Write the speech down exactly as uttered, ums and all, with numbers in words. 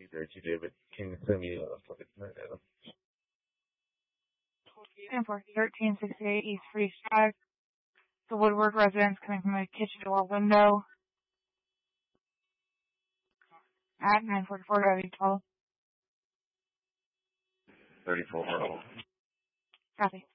thirty-two, David. Can you send me a fucking item? ten for thirteen sixty-eight East Freeze Drive. The Woodward residence coming from a kitchen door window at nine forty-four W twelve. thirty-four purple. Copy.